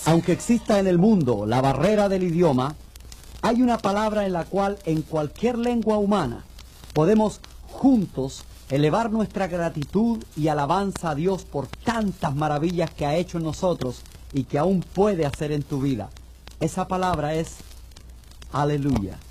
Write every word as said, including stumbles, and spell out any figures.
Aunque exista en el mundo la barrera del idioma, hay una palabra en la cual en cualquier lengua humana podemos juntos elevar nuestra gratitud y alabanza a Dios por tantas maravillas que ha hecho en nosotros y que aún puede hacer en tu vida. Esa palabra es aleluya.